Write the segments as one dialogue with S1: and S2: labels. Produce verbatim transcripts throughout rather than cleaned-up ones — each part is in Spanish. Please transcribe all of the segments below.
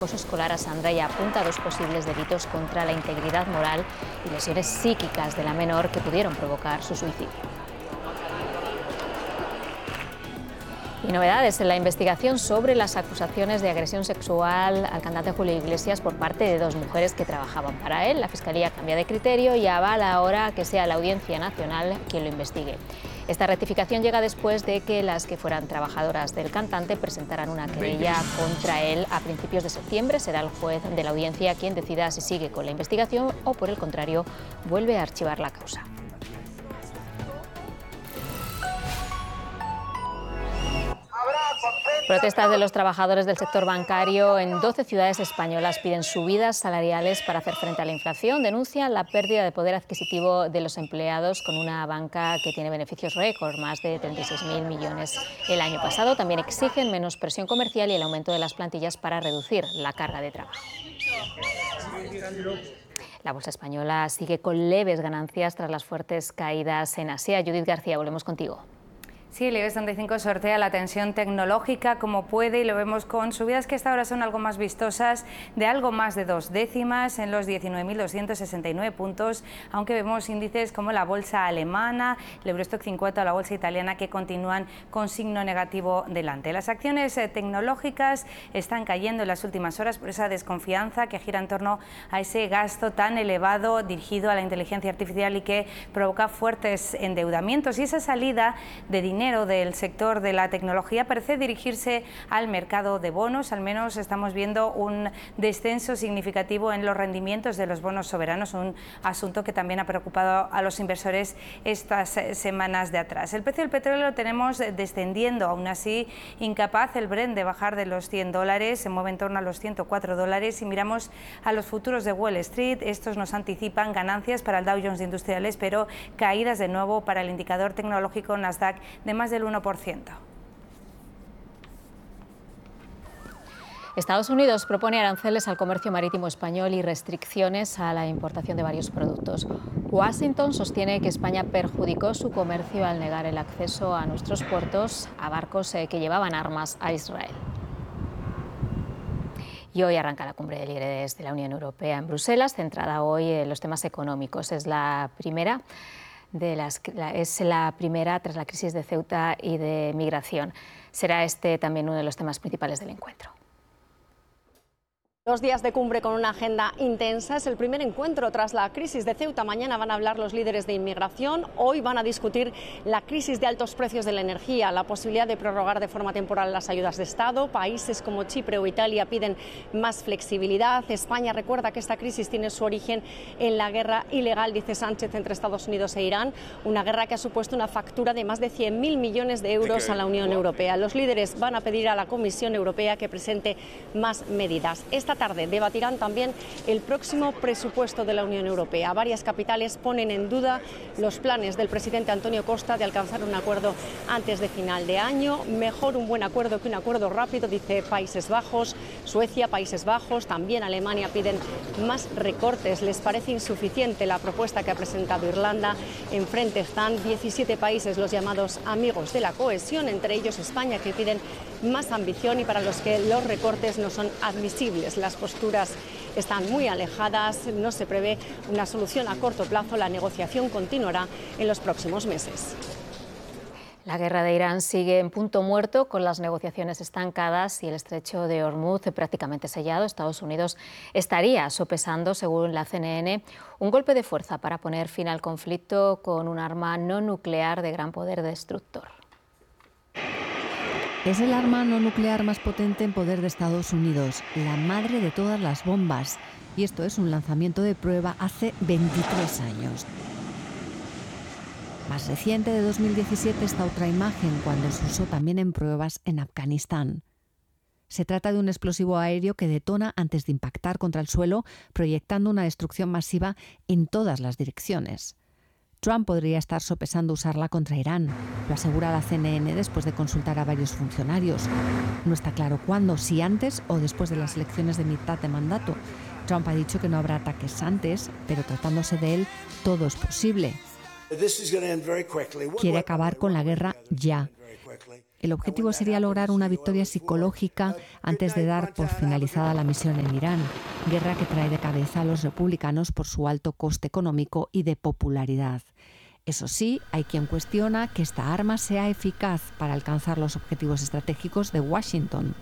S1: acoso escolar a Sandra y apunta a dos posibles delitos contra la integridad moral y lesiones psíquicas de la menor que pudieron provocar su suicidio. Y novedades en la investigación sobre las acusaciones de agresión sexual al cantante Julio Iglesias por parte de dos mujeres que trabajaban para él. La Fiscalía cambia de criterio y avala ahora que sea la Audiencia Nacional quien lo investigue. Esta rectificación llega después de que las que fueran trabajadoras del cantante presentaran una querella contra él a principios de septiembre. Será el juez de la audiencia quien decida si sigue con la investigación o, por el contrario, vuelve a archivar la causa. Protestas de los trabajadores del sector bancario en doce ciudades españolas piden subidas salariales para hacer frente a la inflación. Denuncian la pérdida de poder adquisitivo de los empleados con una banca que tiene beneficios récord, más de treinta y seis mil millones el año pasado. También exigen menos presión comercial y el aumento de las plantillas para reducir la carga de trabajo. La bolsa española sigue con leves ganancias tras las fuertes caídas en Asia. Judith García, volvemos contigo.
S2: Sí, el IBEX treinta y cinco sortea la tensión tecnológica como puede y lo vemos con subidas que hasta ahora son algo más vistosas, de algo más de dos décimas en los diecinueve mil doscientos sesenta y nueve puntos, aunque vemos índices como la bolsa alemana, el Eurostoxx cincuenta o la bolsa italiana que continúan con signo negativo delante. Las acciones eh, tecnológicas están cayendo en las últimas horas por esa desconfianza que gira en torno a ese gasto tan elevado dirigido a la inteligencia artificial y que provoca fuertes endeudamientos, y esa salida de dinero del sector de la tecnología parece dirigirse al mercado de bonos. Al menos estamos viendo un descenso significativo en los rendimientos de los bonos soberanos, un asunto que también ha preocupado a los inversores estas semanas de atrás. El precio del petróleo lo tenemos descendiendo, aún así incapaz el Brent de bajar de los cien dólares, se mueve en torno a los ciento cuatro dólares. Si miramos a los futuros de Wall Street, estos nos anticipan ganancias para el Dow Jones de Industriales, pero caídas de nuevo para el indicador tecnológico Nasdaq de más del uno por ciento.
S1: Estados Unidos propone aranceles al comercio marítimo español y restricciones a la importación de varios productos. Washington sostiene que España perjudicó su comercio al negar el acceso a nuestros puertos a barcos que llevaban armas a Israel. Y hoy arranca la cumbre de líderes de la Unión Europea en Bruselas, centrada hoy en los temas económicos. Es la primera De las, es la primera tras la crisis de Ceuta y de migración. Será este también uno de los temas principales del encuentro.
S3: Dos días de cumbre con una agenda intensa. Es el primer encuentro tras la crisis de Ceuta. Mañana van a hablar los líderes de inmigración. Hoy van a discutir la crisis de altos precios de la energía, la posibilidad de prorrogar de forma temporal las ayudas de Estado. Países como Chipre o Italia piden más flexibilidad. España recuerda que esta crisis tiene su origen en la guerra ilegal, dice Sánchez, entre Estados Unidos e Irán. Una guerra que ha supuesto una factura de más de cien mil millones de euros a la Unión Europea. Los líderes van a pedir a la Comisión Europea que presente más medidas. Esta tarde debatirán también el próximo presupuesto de la Unión Europea. Varias capitales ponen en duda los planes del presidente Antonio Costa de alcanzar un acuerdo antes de final de año. Mejor un buen acuerdo que un acuerdo rápido, dice Países Bajos. Suecia, Países Bajos, también Alemania piden más recortes. Les parece insuficiente la propuesta que ha presentado Irlanda. Enfrente están diecisiete países, los llamados amigos de la cohesión, entre ellos España, que piden más ambición y para los que los recortes no son admisibles. Las posturas están muy alejadas, no se prevé una solución a corto plazo, la negociación continuará en los próximos meses.
S1: La guerra de Irán sigue en punto muerto, con las negociaciones estancadas y el estrecho de Hormuz prácticamente sellado. Estados Unidos estaría sopesando, según la C N N, un golpe de fuerza para poner fin al conflicto con un arma no nuclear de gran poder destructor.
S4: Es el arma no nuclear más potente en poder de Estados Unidos, la madre de todas las bombas. Y esto es un lanzamiento de prueba hace veintitrés años. Más reciente, de dos mil diecisiete, está otra imagen, cuando se usó también en pruebas en Afganistán. Se trata de un explosivo aéreo que detona antes de impactar contra el suelo, proyectando una destrucción masiva en todas las direcciones. Trump podría estar sopesando usarla contra Irán, lo asegura la C N N después de consultar a varios funcionarios. No está claro cuándo, si antes o después de las elecciones de mitad de mandato. Trump ha dicho que no habrá ataques antes, pero tratándose de él, todo es posible. Quiere acabar con la guerra ya. El objetivo sería lograr una victoria psicológica antes de dar por finalizada la misión en Irán, guerra que trae de cabeza a los republicanos por su alto coste económico y de popularidad. Eso sí, hay quien cuestiona que esta arma sea eficaz para alcanzar los objetivos estratégicos de Washington.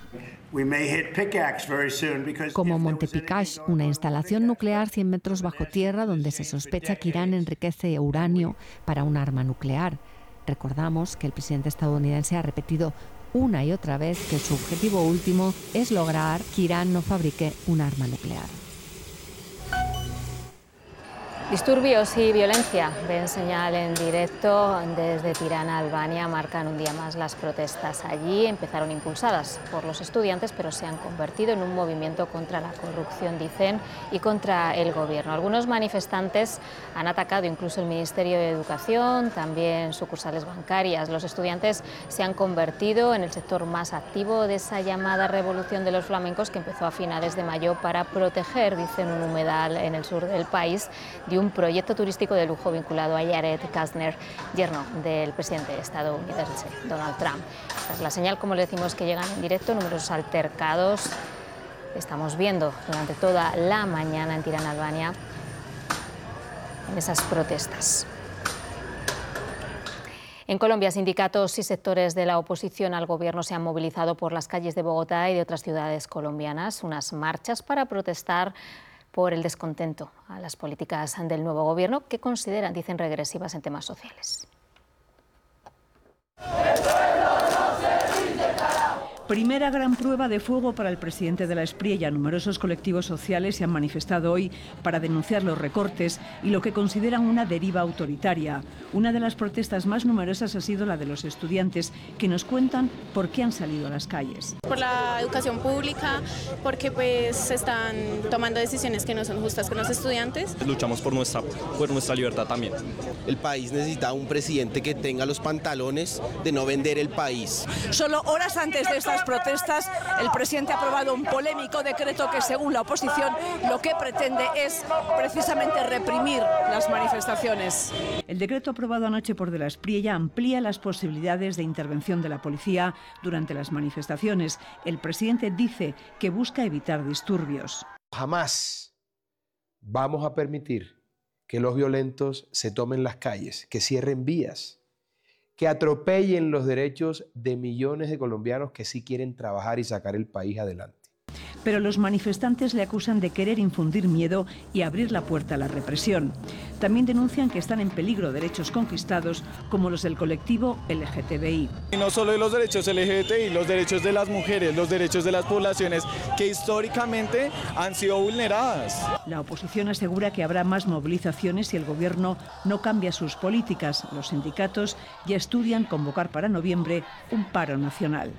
S4: Como Montepicage, una instalación nuclear cien metros bajo tierra donde se sospecha que Irán enriquece uranio para un arma nuclear. Recordamos que el presidente estadounidense ha repetido una y otra vez que su objetivo último es lograr que Irán no fabrique un arma nuclear.
S1: Disturbios y violencia ven señal en directo desde Tirana, Albania. Marcan un día más las protestas allí. Empezaron impulsadas por los estudiantes, pero se han convertido en un movimiento contra la corrupción, dicen, y contra el gobierno. Algunos manifestantes han atacado incluso el Ministerio de Educación, también sucursales bancarias. Los estudiantes se han convertido en el sector más activo de esa llamada revolución de los flamencos que empezó a finales de mayo para proteger, dicen, un humedal en el sur del país de un proyecto turístico de lujo vinculado a Jared Kushner, yerno del presidente estadounidense Donald Trump. Esta es la señal, como le decimos, que llegan en directo, numerosos altercados. Estamos viendo durante toda la mañana en Tirana, Albania, en esas protestas. En Colombia, sindicatos y sectores de la oposición al gobierno se han movilizado por las calles de Bogotá y de otras ciudades colombianas, unas marchas para protestar por el descontento a las políticas del nuevo gobierno que consideran, dicen, regresivas en temas sociales.
S5: Primera gran prueba de fuego para el presidente de la Espriella. Numerosos colectivos sociales se han manifestado hoy para denunciar los recortes y lo que consideran una deriva autoritaria. Una de las protestas más numerosas ha sido la de los estudiantes, que nos cuentan por qué han salido a las calles.
S6: Por la educación pública, porque pues se están tomando decisiones que no son justas con los estudiantes.
S7: Luchamos por nuestra, por nuestra libertad también.
S8: El país necesita un presidente que tenga los pantalones de no vender el país.
S9: Solo horas antes de estas protestas, el presidente ha aprobado un polémico decreto que, según la oposición, lo que pretende es precisamente reprimir las manifestaciones.
S5: El decreto aprobado anoche por De la Espriella amplía las posibilidades de intervención de la policía durante las manifestaciones. El presidente dice que busca evitar disturbios.
S10: Jamás vamos a permitir que los violentos se tomen las calles, que cierren vías, que atropellen los derechos de millones de colombianos que sí quieren trabajar y sacar el país adelante.
S5: Pero los manifestantes le acusan de querer infundir miedo y abrir la puerta a la represión. También denuncian que están en peligro derechos conquistados como los del colectivo L G T B I.
S7: Y no solo los derechos L G T B I, los derechos de las mujeres, los derechos de las poblaciones que históricamente han sido vulneradas.
S5: La oposición asegura que habrá más movilizaciones si el gobierno no cambia sus políticas. Los sindicatos ya estudian convocar para noviembre un paro nacional.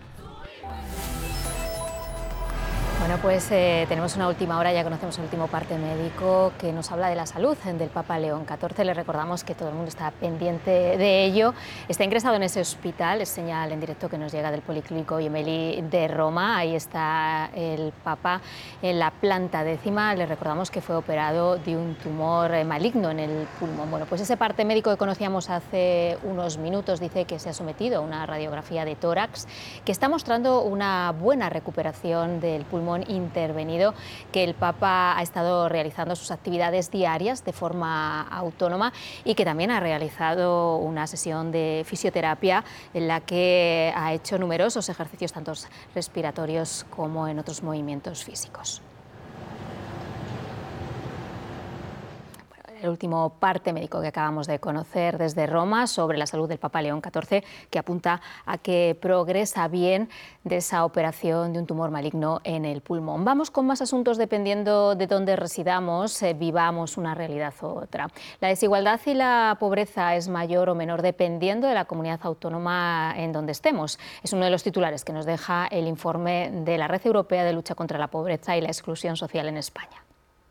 S1: Bueno, pues eh, tenemos una última hora, ya conocemos el último parte médico que nos habla de la salud del Papa León catorce. Le recordamos que todo el mundo está pendiente de ello. Está ingresado en ese hospital, es señal en directo que nos llega del Policlínico Gemelli de Roma. Ahí está el Papa en la planta décima. Le recordamos que fue operado de un tumor maligno en el pulmón. Bueno, pues ese parte médico que conocíamos hace unos minutos dice que se ha sometido a una radiografía de tórax que está mostrando una buena recuperación del pulmón intervenido, que el Papa ha estado realizando sus actividades diarias de forma autónoma y que también ha realizado una sesión de fisioterapia en la que ha hecho numerosos ejercicios, tanto respiratorios como en otros movimientos físicos. El último parte médico que acabamos de conocer desde Roma sobre la salud del Papa León catorce, que apunta a que progresa bien de esa operación de un tumor maligno en el pulmón. Vamos con más asuntos dependiendo de dónde residamos, eh, vivamos una realidad u otra. La desigualdad y la pobreza es mayor o menor dependiendo de la comunidad autónoma en donde estemos. Es uno de los titulares que nos deja el informe de la Red Europea de Lucha contra la Pobreza y la Exclusión Social en España.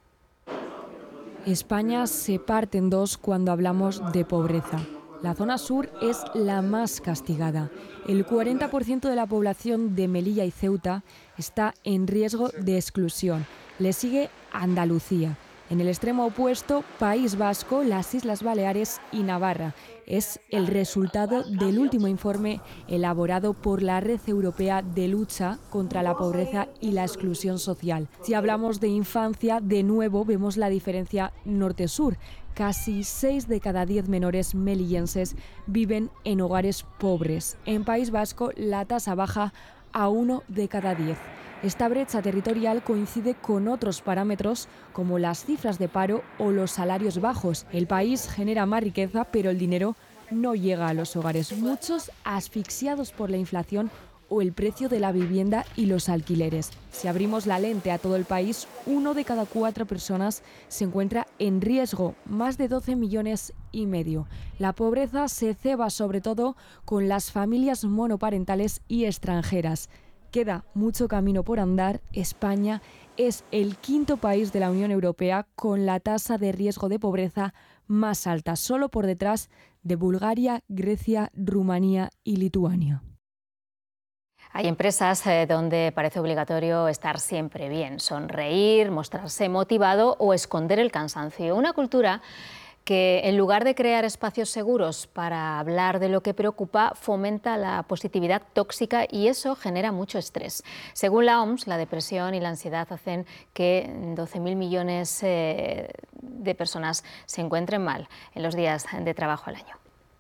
S11: España se parte en dos cuando hablamos de pobreza. La zona sur es la más castigada. El cuarenta por ciento de la población de Melilla y Ceuta está en riesgo de exclusión. Le sigue Andalucía. En el extremo opuesto, País Vasco, las Islas Baleares y Navarra. Es el resultado del último informe elaborado por la Red Europea de Lucha contra la Pobreza y la Exclusión Social. Si hablamos de infancia, de nuevo vemos la diferencia norte-sur. Casi seis de cada diez menores melillenses viven en hogares pobres. En País Vasco, la tasa baja a uno de cada diez. Esta brecha territorial coincide con otros parámetros como las cifras de paro o los salarios bajos. El país genera más riqueza, pero el dinero no llega a los hogares. Muchos asfixiados por la inflación o el precio de la vivienda y los alquileres. Si abrimos la lente a todo el país, uno de cada cuatro personas se encuentra en riesgo, más de doce millones y medio. La pobreza se ceba sobre todo con las familias monoparentales y extranjeras. Queda mucho camino por andar. España es el quinto país de la Unión Europea con la tasa de riesgo de pobreza más alta, solo por detrás de Bulgaria, Grecia, Rumanía y Lituania.
S1: Hay empresas eh, donde parece obligatorio estar siempre bien, sonreír, mostrarse motivado o esconder el cansancio. Una cultura que en lugar de crear espacios seguros para hablar de lo que preocupa, fomenta la positividad tóxica y eso genera mucho estrés. Según la O M S, la depresión y la ansiedad hacen que doce mil millones eh, de personas se encuentren mal en los días de trabajo al año.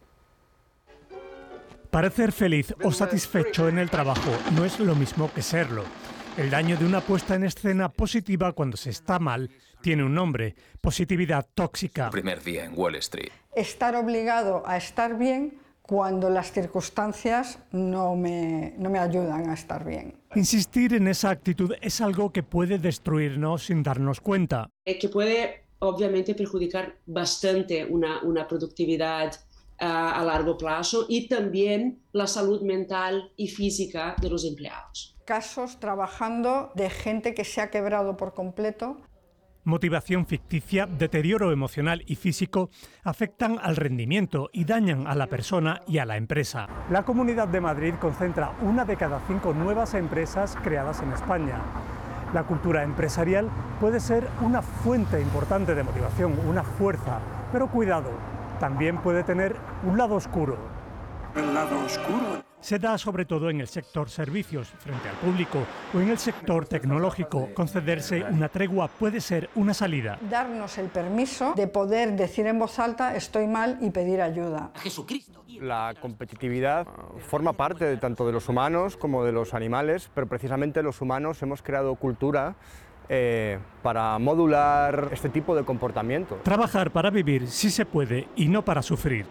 S12: Parecer feliz o satisfecho en el trabajo no es lo mismo que serlo. El daño de una puesta en escena positiva cuando se está mal tiene un nombre: positividad tóxica.
S13: Primer día en Wall Street.
S14: Estar obligado a estar bien cuando las circunstancias no me, no me ayudan a estar bien.
S12: Insistir en esa actitud es algo que puede destruirnos sin darnos cuenta.
S15: Eh, que puede obviamente perjudicar bastante una, una productividad uh, a largo plazo y también la salud mental y física de los empleados.
S14: Casos trabajando de gente que se ha quebrado por completo.
S12: Motivación ficticia, deterioro emocional y físico afectan al rendimiento y dañan a la persona y a la empresa. La Comunidad de Madrid concentra una de cada cinco nuevas empresas creadas en España. La cultura empresarial puede ser una fuente importante de motivación, una fuerza, pero cuidado, también puede tener un lado oscuro.
S16: El lado oscuro.
S12: Se da sobre todo en el sector servicios, frente al público, o en el sector tecnológico. Concederse una tregua puede ser una salida.
S14: Darnos el permiso de poder decir en voz alta estoy mal y pedir ayuda.
S17: Jesucristo. La competitividad forma parte de tanto de los humanos como de los animales, pero precisamente los humanos hemos creado cultura eh, para modular este tipo de comportamiento.
S12: Trabajar para vivir sí se puede y no para sufrir.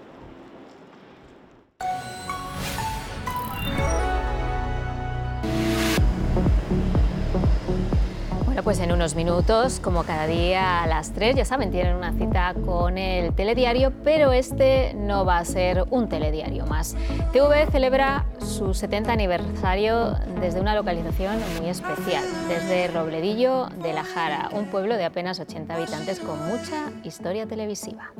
S1: Pues en unos minutos, como cada día a las tres, ya saben, tienen una cita con el telediario, pero este no va a ser un telediario más. T V celebra su setenta aniversario desde una localización muy especial, desde Robledillo de la Jara, un pueblo de apenas ochenta habitantes con mucha historia televisiva.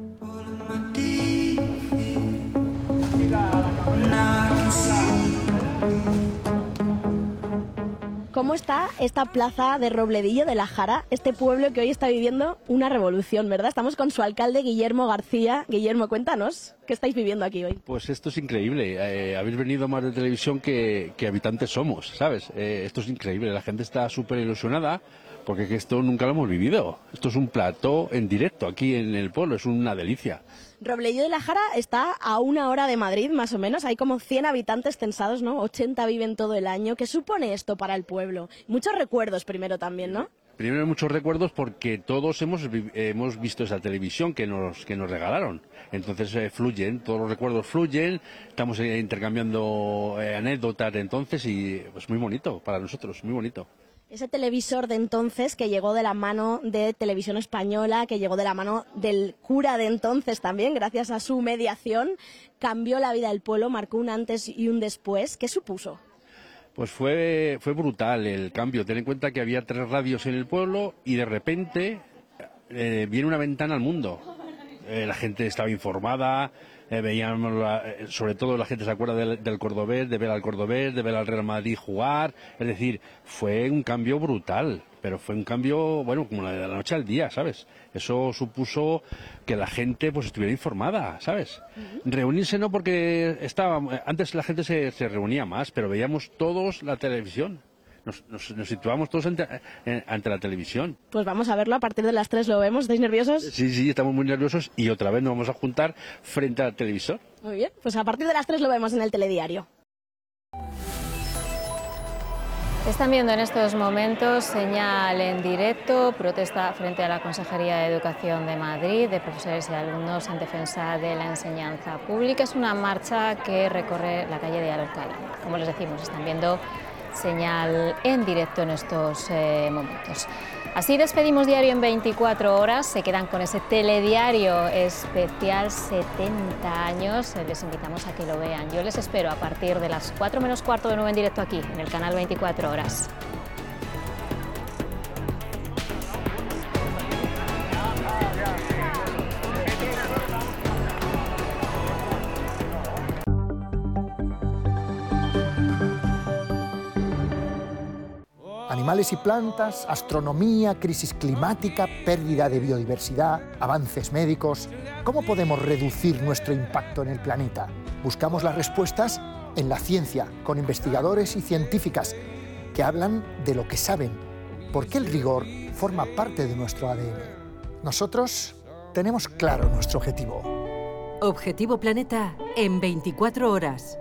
S18: ¿Cómo está esta plaza de Robledillo de la Jara, este pueblo que hoy está viviendo una revolución, ¿verdad? Estamos con su alcalde, Guillermo García. Guillermo, cuéntanos, ¿qué estáis viviendo aquí hoy?
S19: Pues esto es increíble. Eh, habéis venido más de televisión que, que habitantes somos, ¿sabes? Eh, esto es increíble. La gente está súper ilusionada porque esto nunca lo hemos vivido. Esto es un plató en directo aquí en el pueblo, es una delicia.
S18: Robledillo de la Jara está a una hora de Madrid, más o menos. Hay como cien habitantes censados, ¿no? ochenta viven todo el año. ¿Qué supone esto para el pueblo? Muchos recuerdos primero también, ¿no?
S19: Primero muchos recuerdos porque todos hemos, hemos visto esa televisión que nos, que nos regalaron. Entonces eh, fluyen, todos los recuerdos fluyen, estamos eh, intercambiando eh, anécdotas de entonces y pues muy bonito para nosotros, muy bonito.
S18: Ese televisor de entonces que llegó de la mano de Televisión Española, que llegó de la mano del cura de entonces también, gracias a su mediación, cambió la vida del pueblo, marcó un antes y un después. ¿Qué supuso?
S19: Pues fue, fue brutal el cambio. Ten en cuenta que había tres radios en el pueblo y de repente eh, viene una ventana al mundo. Eh, la gente estaba informada, eh, veíamos, la, eh, sobre todo la gente se acuerda del, del Cordobés, de ver al Cordobés, de ver al Real Madrid jugar, es decir, fue un cambio brutal, pero fue un cambio, bueno, como de la noche al día, ¿sabes? Eso supuso que la gente pues estuviera informada, ¿sabes? Uh-huh. Reunirse no, porque estaba, antes la gente se, se reunía más, pero veíamos todos la televisión. Nos, nos, nos situamos todos ante, eh, ante la televisión.
S18: Pues vamos a verlo, a partir de las tres lo vemos. ¿Estáis nerviosos?
S19: Sí, sí, estamos muy nerviosos y otra vez nos vamos a juntar frente al televisor.
S18: Muy bien, pues a partir de las tres lo vemos en el telediario.
S1: Están viendo en estos momentos señal en directo, protesta frente a la Consejería de Educación de Madrid de profesores y alumnos en defensa de la enseñanza pública. Es una marcha que recorre la calle de Alcalá. Como les decimos, están viendo señal en directo en estos eh, momentos. Así despedimos Diario en veinticuatro horas, se quedan con ese telediario especial setenta años, les invitamos a que lo vean. Yo les espero a partir de las cuatro menos cuarto de nuevo en directo aquí, en el canal veinticuatro horas.
S13: Animales y plantas, astronomía, crisis climática, pérdida de biodiversidad, avances médicos. ¿Cómo podemos reducir nuestro impacto en el planeta? Buscamos las respuestas en la ciencia, con investigadores y científicas que hablan de lo que saben, porque el rigor forma parte de nuestro A D N. Nosotros tenemos claro nuestro objetivo.
S20: Objetivo Planeta en veinticuatro horas.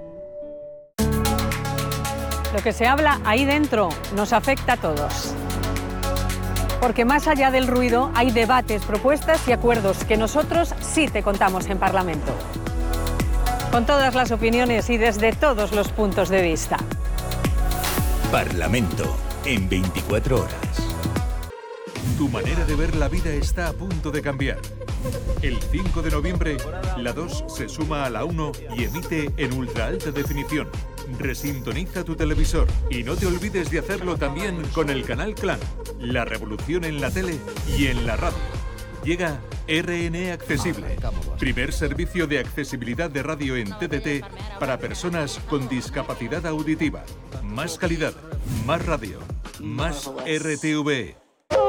S21: Lo que se habla ahí dentro nos afecta a todos. Porque más allá del ruido hay debates, propuestas y acuerdos que nosotros sí te contamos en Parlamento. Con todas las opiniones y desde todos los puntos de vista.
S22: Parlamento en veinticuatro horas. Tu manera de ver la vida está a punto de cambiar. El cinco de noviembre, la dos se suma a la uno y emite en ultra alta definición. Resintoniza tu televisor y no te olvides de hacerlo también con el canal Clan, la revolución en la tele y en la radio. Llega R N Accesible, primer servicio de accesibilidad de radio en T D T para personas con discapacidad auditiva. Más calidad, más radio, más R T V E.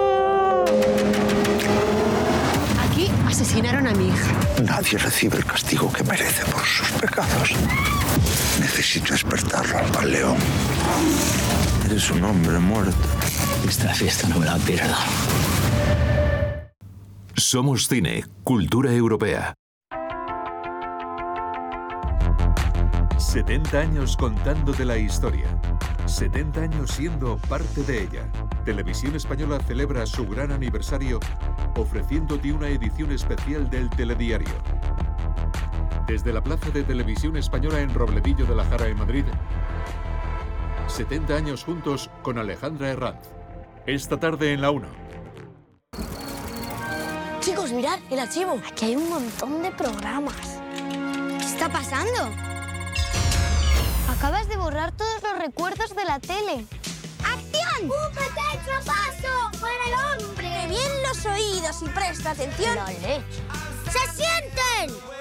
S23: Aquí asesinaron a mi hija.
S24: Nadie recibe el castigo que merece por sus pecados. Necesito despertarlo al león. Eres un hombre muerto.
S22: Esta fiesta no me la pierdo. Somos Cine, Cultura Europea.
S25: setenta años contándote la historia. setenta años siendo parte de ella. Televisión Española celebra su gran aniversario ofreciéndote una edición especial del telediario. Desde la Plaza de Televisión Española en Robledillo de la Jara en Madrid, setenta años juntos con Alejandra Herranz. Esta tarde en la uno.
S26: Chicos, mirad el archivo. Aquí hay un montón de programas. ¿Qué está pasando? Acabas de borrar todos los recuerdos de la tele. ¡Acción! ¡Un pequeño paso para el hombre! ¡Que bien los oídos y presta atención! ¡La leche! ¡Se sienten!